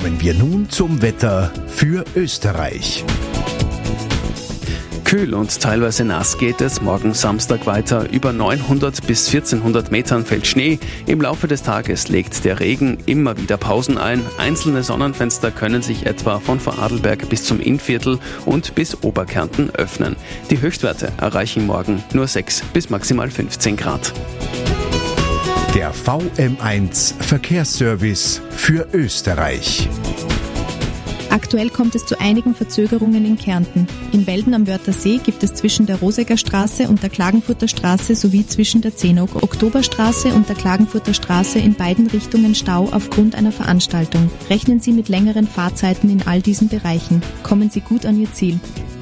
Kommen wir nun zum Wetter für Österreich. Kühl und teilweise nass geht es morgen Samstag weiter. Über 900 bis 1400 Metern fällt Schnee. Im Laufe des Tages legt der Regen immer wieder Pausen ein. Einzelne Sonnenfenster können sich etwa von Vorarlberg bis zum Innviertel und bis Oberkärnten öffnen. Die Höchstwerte erreichen morgen nur 6 bis maximal 15 Grad. Der VM1 Verkehrsservice für Österreich. Aktuell kommt es zu einigen Verzögerungen in Kärnten. In Welden am Wörthersee gibt es zwischen der Rosegger Straße und der Klagenfurter Straße sowie zwischen der 10. Oktoberstraße und der Klagenfurter Straße in beiden Richtungen Stau aufgrund einer Veranstaltung. Rechnen Sie mit längeren Fahrzeiten in all diesen Bereichen. Kommen Sie gut an Ihr Ziel.